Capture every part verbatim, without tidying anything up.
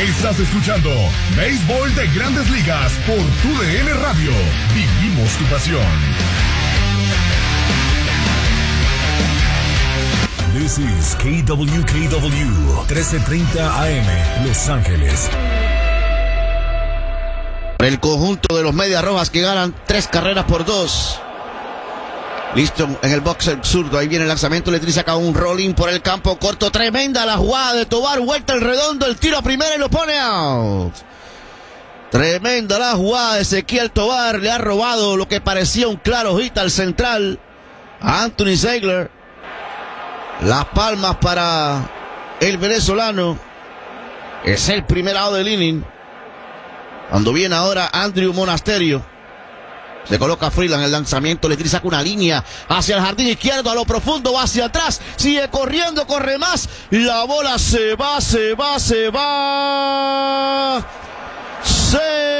Estás escuchando Béisbol de Grandes Ligas por Tu D N Radio. Vivimos tu pasión. This is K W K W trece treinta A M, Los Ángeles. El conjunto de los Medias Rojas que ganan tres carreras por dos. Listo en el box zurdo. Ahí viene el lanzamiento. Letri saca un rolling por el campo corto. Tremenda la jugada de Tovar. Vuelta el redondo. El tiro a primera y lo pone out. Tremenda la jugada de Ezequiel Tovar. Le ha robado lo que parecía un claro hit al central a Anthony Ziegler. Las palmas para el venezolano. Es el primer out del inning. Cuando viene ahora Andrew Monasterio. Se coloca Freeland, el lanzamiento, Letri saca una línea hacia el jardín izquierdo, a lo profundo, va hacia atrás, sigue corriendo, corre más, la bola se va, se va, se va, se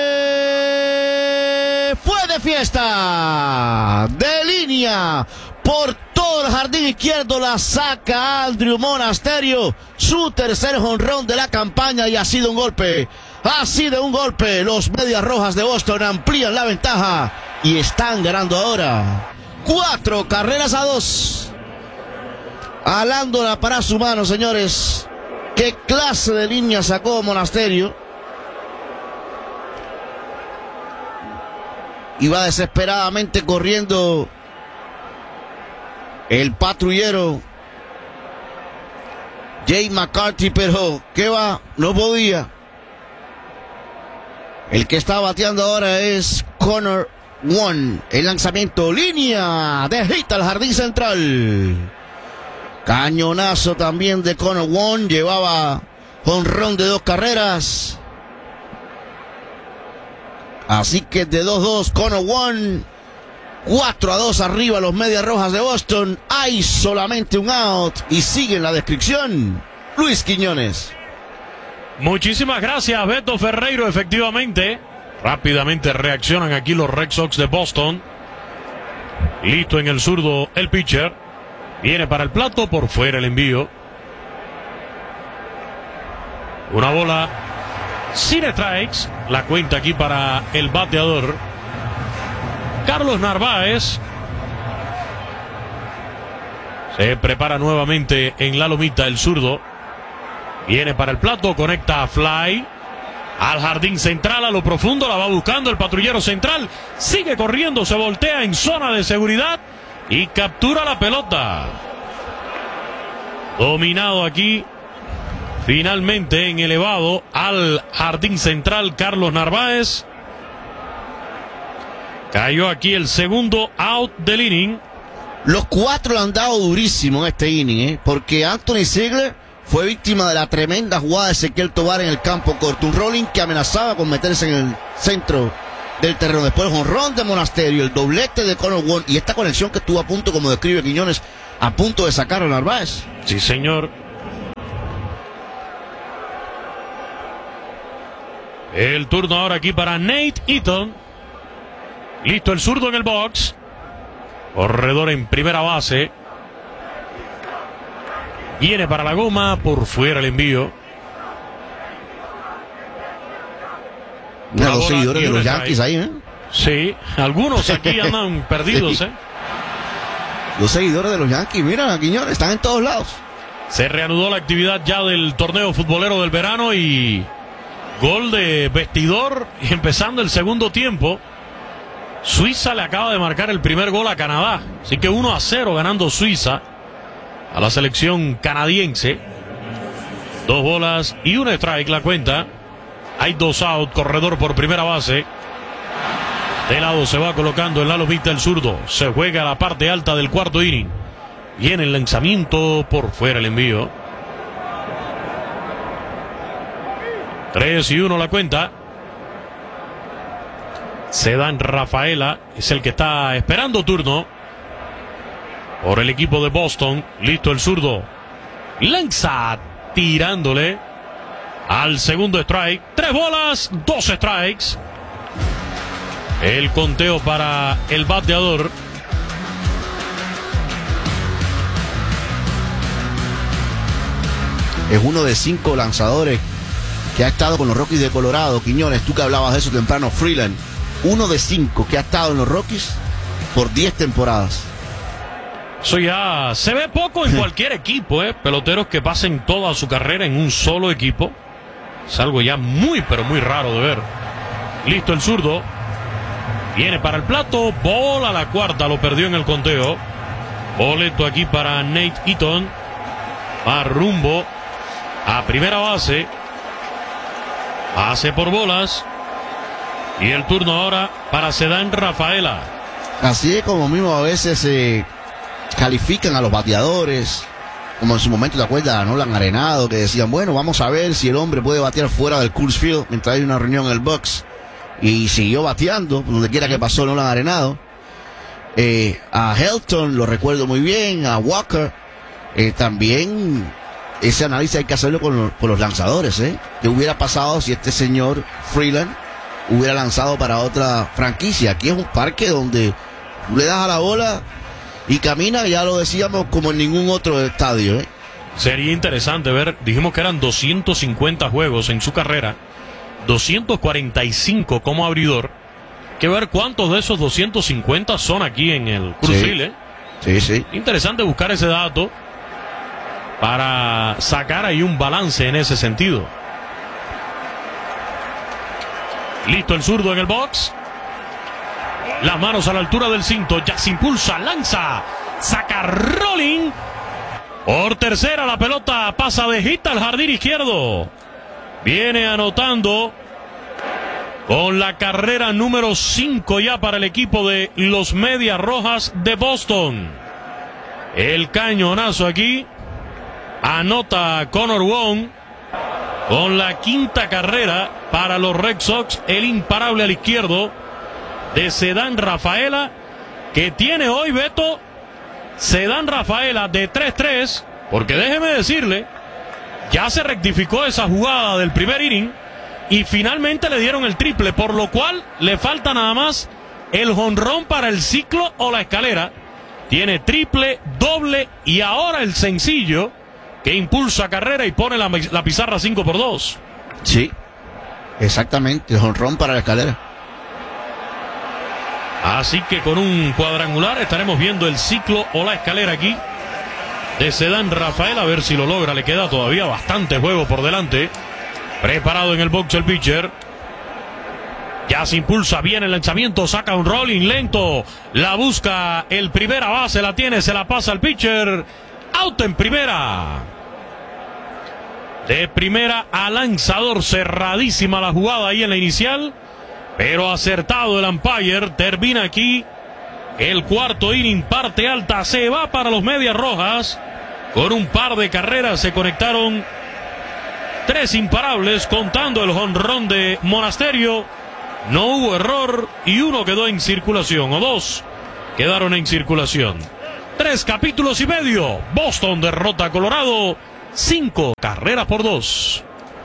fue de fiesta, de línea, por todo el jardín izquierdo, la saca Andrew Monasterio, su tercer jonrón de la campaña y ha sido un golpe. Ha sido un golpe. Los Medias Rojas de Boston amplían la ventaja y están ganando ahora cuatro carreras a dos. Alándola para su mano, señores. ¿Qué clase de línea sacó Monasterio? Iba desesperadamente corriendo el patrullero Jay McCarthy, pero ¿qué va? No podía. El que está bateando ahora es Connor Wong. El lanzamiento, línea de hit al jardín central. Cañonazo también de Connor Wong. Llevaba jonrón de dos carreras. Así que de dos dos Connor Wong. cuatro a dos arriba los Medias Rojas de Boston. Hay solamente un out. Y sigue en la descripción Luis Quiñones. Muchísimas gracias, Beto Ferreiro. Efectivamente, rápidamente reaccionan aquí los Red Sox de Boston. Listo en el zurdo el pitcher. Viene para el plato, por fuera el envío. Una bola sin strikes. La cuenta aquí para el bateador Carlos Narváez. Se prepara nuevamente en la lomita el zurdo. Viene para el plato, conecta a fly al jardín central, a lo profundo, la va buscando el patrullero central, sigue corriendo, se voltea en zona de seguridad y captura la pelota. Dominado aquí, finalmente en elevado al jardín central Carlos Narváez. Cayó aquí el segundo out del inning. Los cuatro le han dado durísimo en este inning, ¿eh? Porque Anthony Ziegler fue víctima de la tremenda jugada de Ezequiel Tovar en el campo corto. Un rolling que amenazaba con meterse en el centro del terreno. Después el jonrón de Monasterio, el doblete de Connor Wong y esta conexión que estuvo a punto, como describe Quiñones, a punto de sacar a Narváez. Sí, señor. El turno ahora aquí para Nate Eaton. Listo el zurdo en el box. Corredor en primera base. Viene para la goma, por fuera el envío. Mira, los seguidores de los Yankees ahí, ¿eh? Sí, algunos aquí andan perdidos, ¿eh? Los seguidores de los Yankees, mira, Quiñones, están en todos lados. Se reanudó la actividad ya del torneo futbolero del verano y gol de vestidor empezando el segundo tiempo. Suiza le acaba de marcar el primer gol a Canadá, así que uno a cero ganando Suiza a la selección canadiense. Dos bolas y un strike la cuenta. Hay dos out, corredor por primera base. De lado se va colocando en la lomita el zurdo. Se juega a la parte alta del cuarto inning. Viene el lanzamiento, por fuera el envío. Tres y uno la cuenta. Se da en Rafaela, es el que está esperando turno por el equipo de Boston. Listo el zurdo. Lanza tirándole al segundo strike. Tres bolas, dos strikes. El conteo para el bateador. Es uno de cinco lanzadores que ha estado con los Rockies de Colorado. Quiñones, tú que hablabas de eso temprano, Freeland, uno de cinco que ha estado en los Rockies por diez temporadas. Eso ya se ve poco en cualquier equipo, ¿eh? Peloteros que pasen toda su carrera en un solo equipo. Es algo ya muy, pero muy raro de ver. Listo el zurdo. Viene para el plato. Bola a la cuarta. Lo perdió en el conteo. Boleto aquí para Nate Eaton. Va rumbo a primera base. Pase por bolas. Y el turno ahora para Cedán Rafaela. Así es como mismo a veces se eh, califican a los bateadores. Como en su momento, ¿te acuerdas? A Nolan Arenado, que decían, bueno, vamos a ver si el hombre puede batear fuera del Coors Field mientras hay una reunión en el box. Y siguió bateando, donde quiera que pasó Nolan Arenado. Eh, a Helton, lo recuerdo muy bien, a Walker. Eh, también ese análisis hay que hacerlo con los, con los lanzadores, ¿eh? ¿Qué hubiera pasado si este señor Freeland hubiera lanzado para otra franquicia? Aquí es un parque donde tú le das a la bola y camina, ya lo decíamos, como en ningún otro estadio, ¿eh? Sería interesante ver, dijimos que eran doscientos cincuenta juegos en su carrera, doscientos cuarenta y cinco como abridor. Que ver cuántos de esos doscientos cincuenta son aquí en el Coors Field, ¿eh? Sí, sí. Interesante buscar ese dato para sacar ahí un balance en ese sentido. Listo el zurdo en el box. Las manos a la altura del cinto. Ya se impulsa, lanza, saca rolling. Por tercera la pelota pasa de hit al jardín izquierdo. Viene anotando con la carrera número cinco ya para el equipo de los Medias Rojas de Boston. El cañonazo aquí. Anota Connor Wong con la quinta carrera para los Red Sox. El imparable al izquierdo de Cedán Rafaela, que tiene hoy, Beto, Cedán Rafaela de tres tres, porque déjeme decirle, ya se rectificó esa jugada del primer inning y finalmente le dieron el triple, por lo cual le falta nada más el jonrón para el ciclo o la escalera. Tiene triple, doble y ahora el sencillo que impulsa carrera y pone la, la pizarra cinco por dos. Sí, exactamente, el jonrón para la escalera. Así que con un cuadrangular estaremos viendo el ciclo o la escalera aquí de Cedán Rafael, a ver si lo logra. Le queda todavía bastante juego por delante. Preparado en el box el pitcher. Ya se impulsa bien el lanzamiento, saca un rolling lento, la busca el primera base, la tiene, se la pasa al pitcher. Out en primera. De primera a lanzador, cerradísima la jugada ahí en la inicial, pero acertado el umpire. Termina aquí el cuarto inning, parte alta, se va para los Medias Rojas. Con un par de carreras se conectaron tres imparables, contando el jonrón de Monasterio. No hubo error y uno quedó en circulación, o dos quedaron en circulación. Tres capítulos y medio. Boston derrota a Colorado, cinco carreras por dos.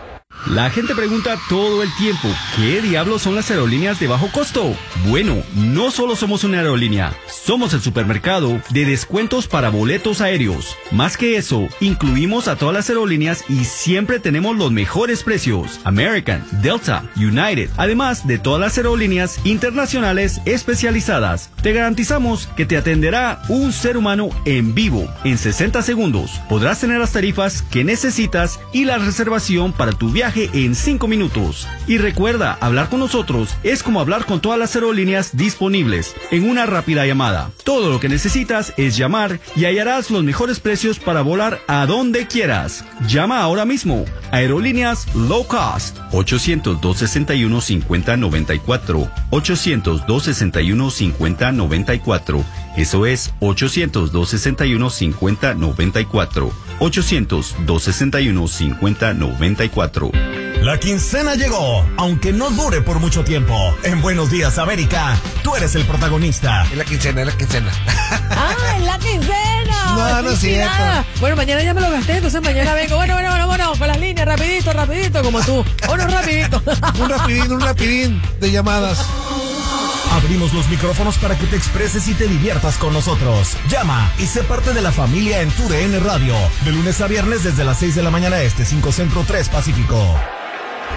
La gente pregunta todo el tiempo, ¿qué diablos son las aerolíneas de bajo costo? Bueno, no solo somos una aerolínea, somos el supermercado de descuentos para boletos aéreos. Más que eso, incluimos a todas las aerolíneas y siempre tenemos los mejores precios. American, Delta, United, además de todas las aerolíneas internacionales especializadas. Te garantizamos que te atenderá un ser humano en vivo en sesenta segundos. Podrás tener las tarifas que necesitas y la reservación para tu viaje en cinco minutos. Y recuerda, hablar con nosotros es como hablar con todas las aerolíneas disponibles en una rápida llamada. Todo lo que necesitas es llamar y hallarás los mejores precios para volar a donde quieras. Llama ahora mismo. Aerolíneas Low Cost. ochocientos, dos sesenta y uno, cincuenta noventa y cuatro. ochocientos, dos sesenta y uno, cincuenta noventa y cuatro. Eso es ochocientos, dos sesenta y uno, cincuenta noventa y cuatro. ochocientos, dos sesenta y uno, cincuenta noventa y cuatro. La quincena llegó, aunque no dure por mucho tiempo. En Buenos Días América, tú eres el protagonista. Es la quincena, es la quincena. ¡Ah, es la quincena! No, no es cierto. Bueno, mañana ya me lo gasté, entonces mañana vengo. Bueno, bueno, bueno, bueno, con las líneas, rapidito, rapidito, como tú. Uno rapidito. Un rapidín, un rapidín de llamadas. Abrimos los micrófonos para que te expreses y te diviertas con nosotros. Llama y sé parte de la familia en tu D N Radio. De lunes a viernes desde las seis de la mañana este, cinco Centro, tres Pacífico.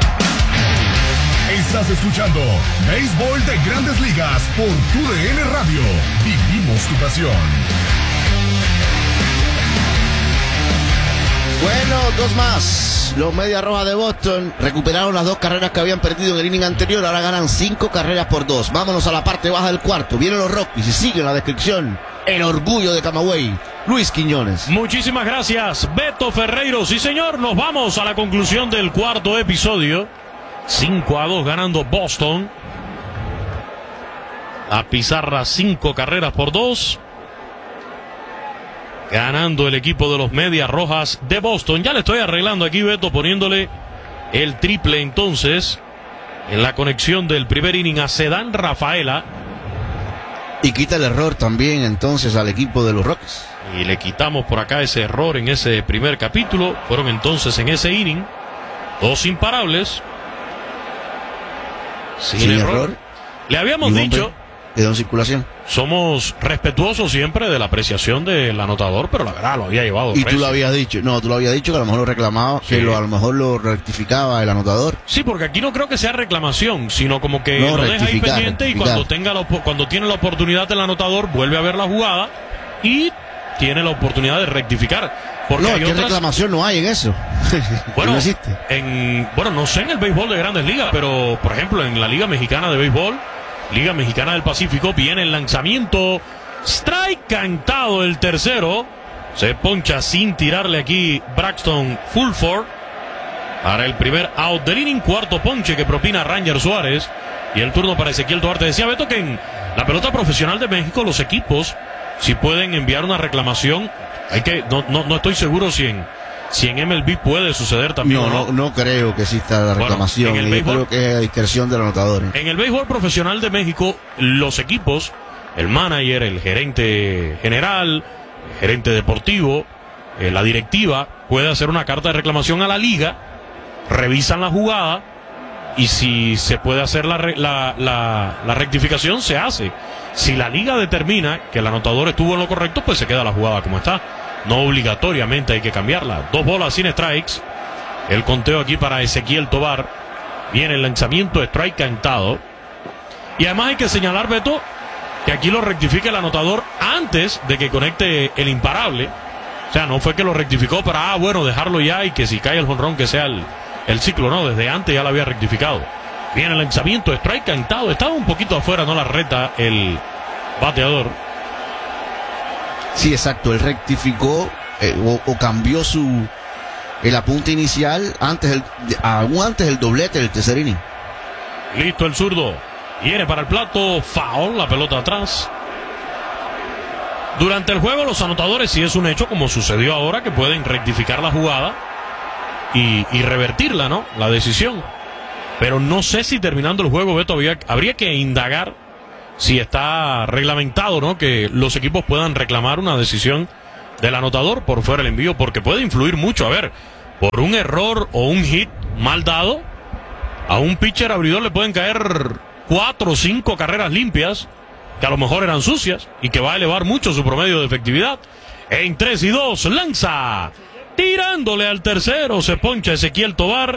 Estás escuchando Béisbol de Grandes Ligas por tu D N Radio. Vivimos tu pasión. Bueno, dos más. Los Medias Rojas de Boston recuperaron las dos carreras que habían perdido en el inning anterior. Ahora ganan cinco carreras por dos. Vámonos a la parte baja del cuarto. Vienen los Rockies y sigue en la descripción el orgullo de Camagüey, Luis Quiñones. Muchísimas gracias, Beto Ferreiro. Sí, señor, nos vamos a la conclusión del cuarto episodio. cinco a dos ganando Boston. A pizarra cinco carreras por dos. Ganando el equipo de los Medias Rojas de Boston. Ya le estoy arreglando aquí, Beto, poniéndole el triple entonces en la conexión del primer inning a Cedán Rafaela. Y quita el error también entonces al equipo de los Rockies. Y le quitamos por acá ese error en ese primer capítulo. Fueron entonces en ese inning dos imparables. Sin, Sin error. error. Le habíamos Y dicho... hombre, quedó en circulación. Somos respetuosos siempre de la apreciación del anotador, pero la verdad lo había llevado. Y recio. tú lo habías dicho, no, tú lo habías dicho que a lo mejor lo reclamaba, Sí. que lo, a lo mejor lo rectificaba el anotador. Sí, porque aquí no creo que sea reclamación, sino como que No, lo deja ahí rectificar, pendiente y rectificar. cuando tenga la, op- cuando tiene la oportunidad el anotador vuelve a ver la jugada y tiene la oportunidad de rectificar. Porque No, hay es que otras... reclamación no hay en eso. Bueno, no existe. en, bueno, no sé en el béisbol de Grandes Ligas, pero por ejemplo en la Liga Mexicana de Béisbol, Liga Mexicana del Pacífico, viene el lanzamiento, strike cantado el tercero, se poncha sin tirarle aquí Braxton Fulford para el primer out del inning, cuarto ponche que propina Ranger Suárez y el turno para Ezequiel Duarte. Decía Beto que en la pelota profesional de México los equipos si pueden enviar una reclamación, hay que, no, no, no estoy seguro si en Si en M L B puede suceder también. No, o no, no creo que exista la reclamación. Bueno, en el y yo béisbol- creo que es a discreción del anotador. ¿eh? En el béisbol profesional de México, los equipos, el manager, el gerente general, el gerente deportivo, eh, la directiva, puede hacer una carta de reclamación a la liga, revisan la jugada y si se puede hacer la, re- la, la, la rectificación, se hace. Si la liga determina que el anotador estuvo en lo correcto, pues se queda la jugada como está. No obligatoriamente hay que cambiarla. Dos bolas sin strikes. El conteo aquí para Ezequiel Tobar. Viene el lanzamiento, strike cantado. Y además hay que señalar, Beto, que aquí lo rectifica el anotador antes de que conecte el imparable. O sea, no fue que lo rectificó para, ah, bueno, dejarlo ya y que si cae el jonrón que sea el, el ciclo. No, desde antes ya lo había rectificado. Viene el lanzamiento, strike cantado. Estaba un poquito afuera, no la reta el bateador. Sí, exacto. Él rectificó eh, o, o cambió su el apunte inicial antes el, de- aún antes del doblete del tercer inning. Listo el zurdo. Viene para el plato. Foul. La pelota atrás. Durante el juego los anotadores, sí es un hecho, como sucedió ahora, que pueden rectificar la jugada y, y revertirla, ¿no? La decisión. Pero no sé si terminando el juego, Beto, había- habría que indagar si está reglamentado, ¿no? Que los equipos puedan reclamar una decisión del anotador por fuera del envío, porque puede influir mucho. A ver, por un error o un hit mal dado, a un pitcher abridor le pueden caer cuatro o cinco carreras limpias que a lo mejor eran sucias y que va a elevar mucho su promedio de efectividad. En tres y dos, lanza, tirándole al tercero, se poncha Ezequiel Tobar.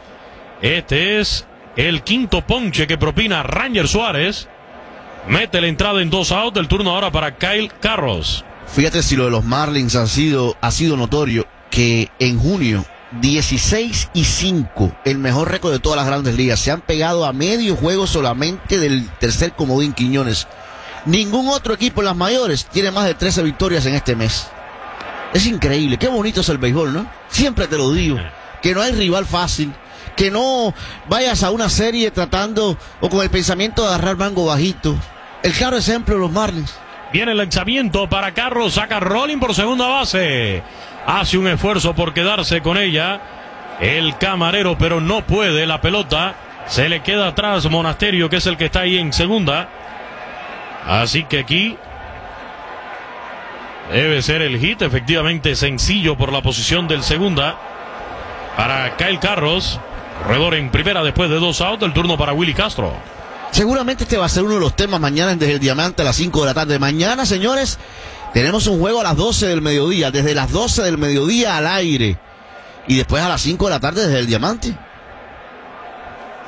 Este es el quinto ponche que propina Ranger Suárez. Mete la entrada en dos out. El turno ahora para Kyle Carros. Fíjate si lo de los Marlins ha sido, ha sido notorio que en junio dieciséis y cinco, el mejor récord de todas las grandes ligas. Se han pegado a medio juego solamente del tercer comodín Quiñones. Ningún otro equipo en las mayores tiene más de trece victorias en este mes. Es increíble, qué bonito es el béisbol, ¿no? Siempre te lo digo, que no hay rival fácil, que no vayas a una serie tratando o con el pensamiento de agarrar mango bajito. El claro ejemplo de los Marlins. Viene el lanzamiento para Carros. Saca Rolling por segunda base. Hace un esfuerzo por quedarse con ella el camarero, pero no puede. La pelota se le queda atrás Monasterio, que es el que está ahí en segunda. Así que aquí debe ser el hit, efectivamente sencillo por la posición del segunda para Kyle Carros. Corredor en primera después de dos outs. El turno para Willy Castro. Seguramente este va a ser uno de los temas mañana desde el Diamante a las cinco de la tarde. Mañana, señores, tenemos un juego a las doce del mediodía. Desde las doce del mediodía al aire. Y después a las cinco de la tarde desde el Diamante.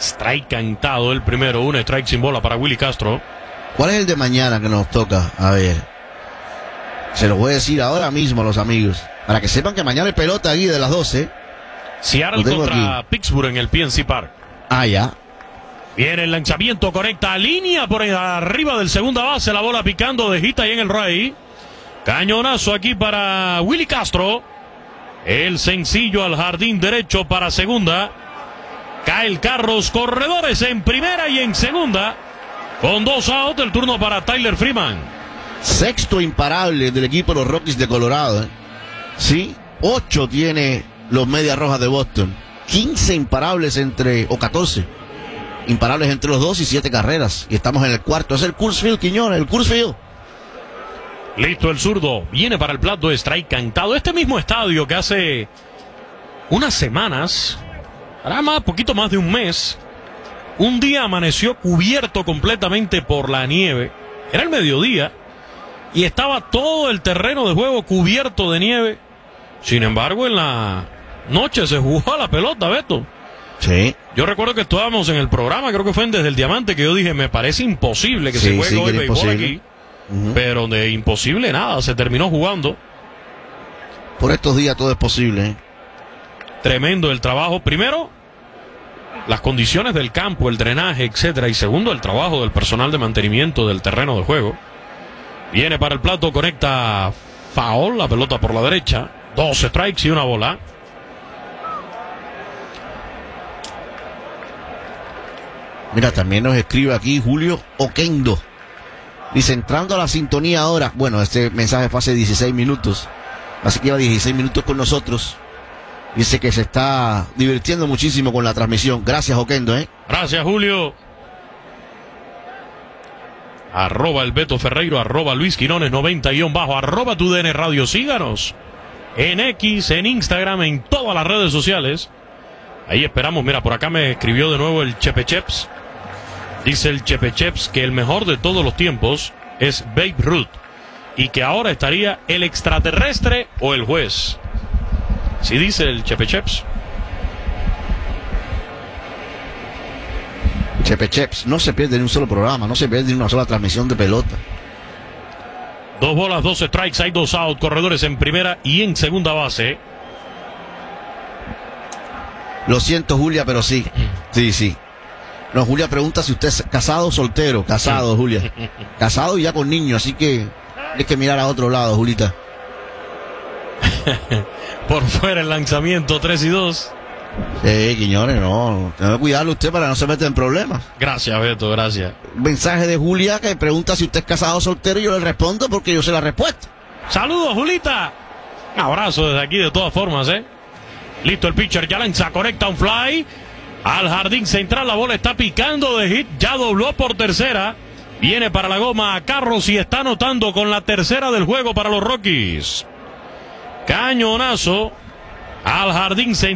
Strike cantado el primero, un strike sin bola para Willy Castro. ¿Cuál es el de mañana que nos toca? A ver. Se lo voy a decir ahora mismo a los amigos. Para que sepan que mañana hay pelota ahí de las doce. Seattle contra aquí. Pittsburgh en el P N C Park. Ah, ya. Viene el lanzamiento, conecta línea por arriba del segunda base. La bola picando de hit ahí en el right. Cañonazo aquí para Willy Castro. El sencillo al jardín derecho para segunda. Kyle Carros, corredores en primera y en segunda. Con dos out, el turno para Tyler Freeman. Sexto imparable del equipo de los Rockies de Colorado. ¿eh? Sí, ocho tiene los Medias Rojas de Boston. quince imparables entre, o catorce imparables entre los dos y siete carreras. Y estamos en el cuarto. Es el Coors Field, Quiñones, el Coors Field. Listo el zurdo. Viene para el plato de strike cantado. Este mismo estadio que hace unas semanas, hará más, poquito más de un mes, un día amaneció cubierto completamente por la nieve. Era el mediodía y estaba todo el terreno de juego cubierto de nieve. Sin embargo, en la noche se jugó a la pelota, Beto. Sí. Yo recuerdo que estábamos en el programa, creo que fue en Desde el Diamante, que yo dije, me parece imposible que sí, se juegue sí, hoy béisbol imposible. aquí. Uh-huh. Pero de imposible nada, se terminó jugando. Por estos días todo es posible. ¿eh? Tremendo el trabajo. Primero, las condiciones del campo, el drenaje, etcétera. Y segundo, el trabajo del personal de mantenimiento del terreno de juego. Viene para el plato, conecta foul, la pelota por la derecha. Dos strikes y una bola. Mira, también nos escribe aquí Julio Oquendo. Dice, entrando a la sintonía ahora. Bueno, este mensaje fue hace dieciséis minutos. Así que lleva dieciséis minutos con nosotros. Dice que se está divirtiendo muchísimo con la transmisión. Gracias, Oquendo, ¿eh? Gracias, Julio. Arroba el Beto Ferreiro, arroba Luis Quirones noventa guión bajo, arroba tu D N Radio. Síganos en X, en Instagram, en todas las redes sociales. Ahí esperamos. Mira, por acá me escribió de nuevo el Chepe Cheps. Dice el Chepe Cheps que el mejor de todos los tiempos es Babe Ruth y que ahora estaría el extraterrestre o el juez. ¿Sí dice el Chepe Cheps? Chepe Cheps no se pierde ni un solo programa, no se pierde ni una sola transmisión de pelota. Dos bolas, dos strikes, hay dos out, corredores en primera y en segunda base. Lo siento, Julia, pero sí. Sí, sí. No, Julia pregunta si usted es casado o soltero. Casado, Julia. Casado y ya con niños, así que hay que mirar a otro lado, Julita. Por fuera el lanzamiento, tres y dos. Sí, Quiñones, no. Tengo que cuidarlo usted para no se meter en problemas. Gracias, Beto, gracias. Mensaje de Julia que pregunta si usted es casado o soltero y yo le respondo porque yo sé la respuesta. Saludos, Julita. Un abrazo desde aquí de todas formas, ¿eh? Listo el pitcher, ya lanza, conecta un fly al jardín central, la bola está picando de hit, ya dobló por tercera, viene para la goma a Carros y está anotando con la tercera del juego para los Rockies. Cañonazo al jardín central.